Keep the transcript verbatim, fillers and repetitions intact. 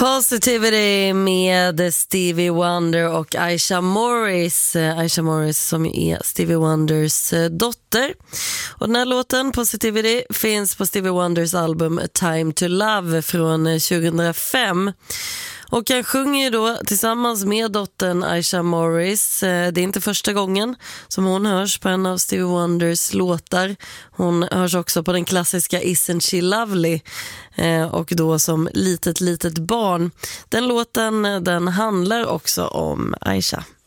Positivity med Stevie Wonder och Aisha Morris. Aisha Morris som är Stevie Wonders dotter. Och den här låten, Positivity, finns på Stevie Wonders album Time to Love från tjugohundrafem. Och han sjunger ju då tillsammans med dottern Aisha Morris. Det är inte första gången som hon hörs på en av Stevie Wonders låtar. Hon hörs också på den klassiska Isn't She Lovely, och då som litet litet barn. Den låten, den handlar också om Aisha.